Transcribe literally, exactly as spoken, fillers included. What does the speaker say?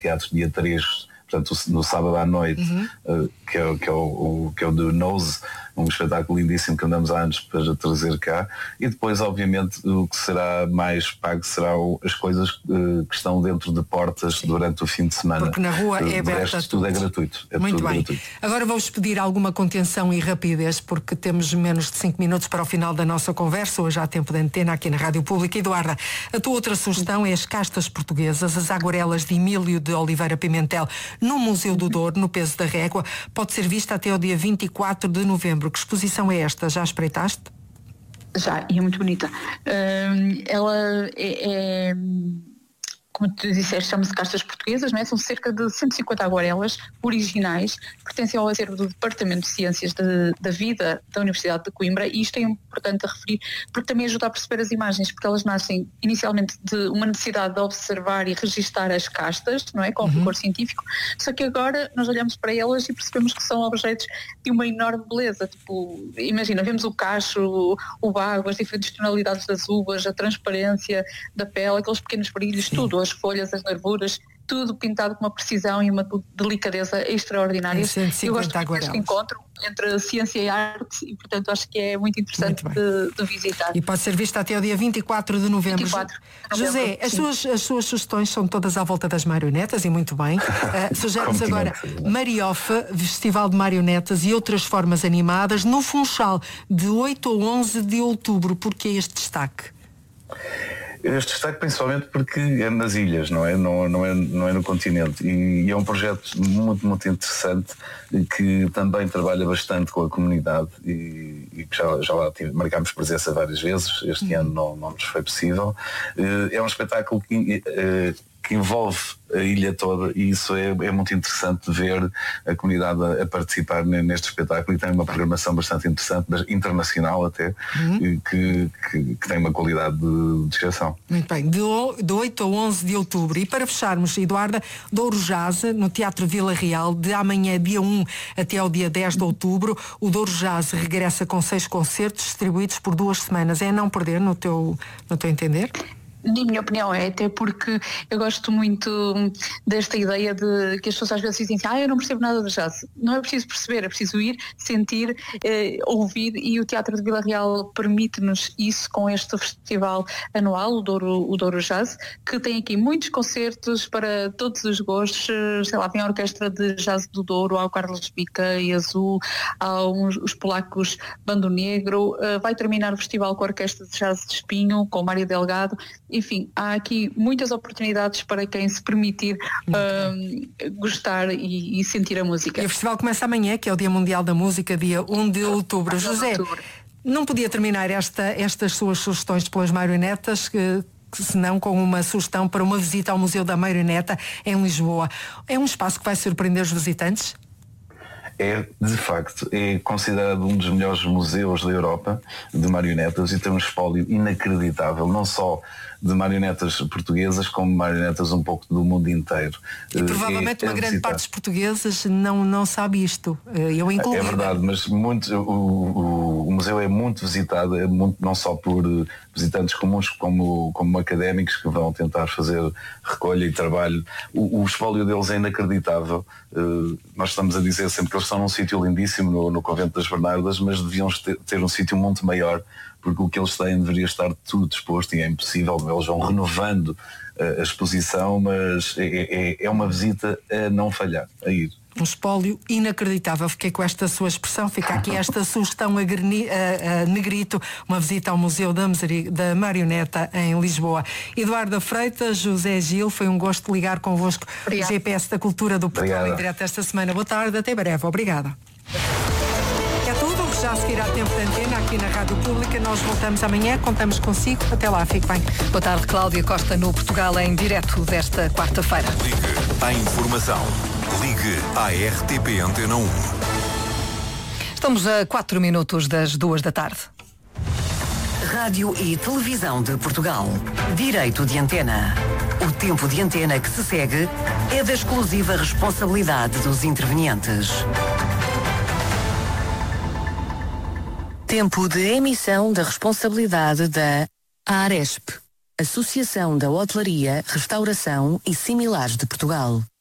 teatro dia três, portanto no sábado à noite, uhum. uh, que, é, que, é o, o, que é o do Nose, um espetáculo lindíssimo que andamos há anos para trazer cá, e depois obviamente o que será mais pago serão as coisas uh, que estão dentro de portas Sim. durante o fim de semana. Porque na rua é aberta resto, tudo é gratuito. É Muito tudo bem. Gratuito. Agora vou-vos pedir alguma contenção e rapidez, porque temos menos de cinco minutos para o final da nossa conversa. Hoje há tempo de antena aqui na Rádio Pública. Eduarda, a tua outra sugestão é as castas portuguesas, as aguarelas de Emílio de Oliveira Pimentel, no Museu do Douro, no Peso da Régua. Pode ser vista até o dia vinte e quatro de novembro. Que exposição é esta? Já espreitaste? Já, e é muito bonita. Uh, ela é, é, como tu disseste, chama-se Castas Portuguesas, não é? São cerca de cento e cinquenta aguarelas originais, pertencem ao acervo do Departamento de Ciências de, da Vida da Universidade de Coimbra, e isto é importante a referir, porque também ajuda a perceber as imagens, porque elas nascem inicialmente de uma necessidade de observar e registar as castas, não é? Com uhum. rigor científico, só que agora nós olhamos para elas e percebemos que são objetos de uma enorme beleza. Tipo, imagina, vemos o cacho, o, o bago, as diferentes tonalidades das uvas, a transparência da pele, aqueles pequenos brilhos, Sim. tudo, as folhas, as nervuras, tudo pintado com uma precisão e uma delicadeza extraordinária. Eu gosto muito deste encontro entre ciência e arte e, portanto, acho que é muito interessante muito de, de visitar. E pode ser vista até o dia vinte e quatro de novembro. vinte e quatro de novembro. José, as suas, as suas sugestões são todas à volta das marionetas, e muito bem. Uh, Sugere-nos agora Mariofa, Festival de Marionetas e outras formas animadas, no Funchal, de oito a onze de outubro. Porquê este destaque? Este destaque principalmente porque é nas ilhas, não é? Não, não é, não é no continente. E, e é um projeto muito, muito interessante, que também trabalha bastante com a comunidade e, e que já, já lá tive, marcámos presença várias vezes. Este uhum. ano não, não nos foi possível. É um espetáculo que, que envolve a ilha toda, e isso é, é muito interessante de ver a comunidade a, a participar neste espetáculo, e tem uma programação bastante interessante, internacional até, uhum. que, que, que tem uma qualidade de descrição. Muito bem, de, de oito a onze de outubro. E para fecharmos, Eduarda, Douro Jazz, no Teatro Vila Real, de amanhã, dia um até ao dia dez de outubro, o Douro Jazz regressa com seis concertos distribuídos por duas semanas. É a não perder, no teu, no teu entender? Na minha opinião é, até porque eu gosto muito desta ideia de que as pessoas às vezes dizem assim, ah, eu não percebo nada de jazz. Não é preciso perceber, é preciso ir, sentir, eh, ouvir, e o Teatro de Vila Real permite-nos isso com este festival anual, o Douro, o Douro Jazz, que tem aqui muitos concertos para todos os gostos. Sei lá, tem a Orquestra de Jazz do Douro, há o Carlos Bica e Azul, há uns, os polacos Bando Negro, uh, vai terminar o festival com a Orquestra de Jazz de Espinho, com Mário Delgado. Enfim, há aqui muitas oportunidades para quem se permitir uh, gostar e, e sentir a música. E o festival começa amanhã, que é o Dia Mundial da Música, dia um de outubro. José, não podia terminar esta, estas suas sugestões pelas marionetas, que, que, senão com uma sugestão para uma visita ao Museu da Marioneta em Lisboa. É um espaço que vai surpreender os visitantes? É, de facto, é considerado um dos melhores museus da Europa de marionetas, e tem um espólio inacreditável, não só de marionetas portuguesas, como marionetas um pouco do mundo inteiro. E provavelmente é, uma é grande parte dos portugueses não, não sabe isto. Eu incluí. É verdade, mas muito, o, o, o museu é muito visitado, é muito, não só por visitantes comuns, como, como académicos que vão tentar fazer recolha e trabalho. O, o espólio deles é inacreditável. Uh, nós estamos a dizer sempre que eles estão num sítio lindíssimo, no, no Convento das Bernardas, mas deviam ter, ter um sítio muito maior, porque o que eles têm deveria estar tudo disposto, e é impossível. Eles vão renovando uh, a exposição, mas é, é, é uma visita a não falhar, a ir. Um espólio inacreditável. Fiquei com esta sua expressão, fica aqui esta sugestão a, grni, a, a negrito, uma visita ao Museu da, da Marioneta em Lisboa. Eduarda Freitas, José Gil, foi um gosto ligar convosco. O G P S da Cultura do Portugal em direto esta semana. Boa tarde, até breve. Obrigada. É tudo, já a seguir há tempo de antena aqui na Rádio Pública. Nós voltamos amanhã, contamos consigo. Até lá, fique bem. Boa tarde, Cláudia Costa, no Portugal em direto desta quarta-feira. Ligue à informação. Ligue à R T P Antena um. Estamos a quatro minutos das duas da tarde. Rádio e Televisão de Portugal. Direito de antena. O tempo de antena que se segue é da exclusiva responsabilidade dos intervenientes. Tempo de emissão da responsabilidade da Aresp. Associação da Hotelaria, Restauração e Similares de Portugal.